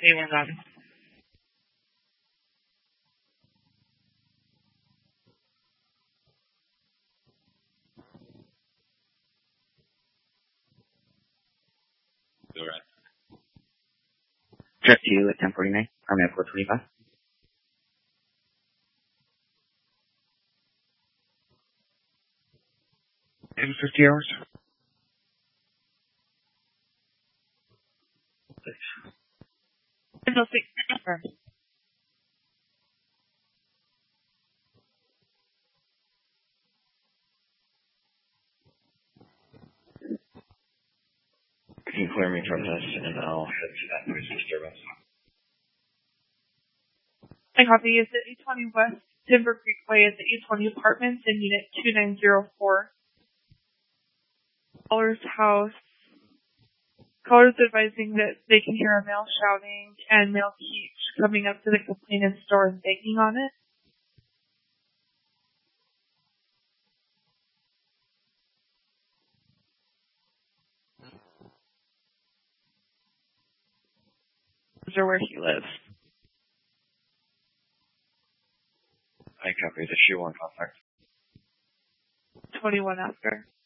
A1 got it. Jet to you at 10:49. Army at 425. In 50 hours. Signal 6 confirmed. You can clear me from this, and I'll head to that noise disturbance. I copy. Is at 820 West Timber Creek Way at the 820 Apartments in Unit 2904. Caller's house. Callers advising that they can hear a male shouting and male keeps coming up to the complainant's door and begging on it. Those are where he lives. I copy. The shoe on contact. 21 after.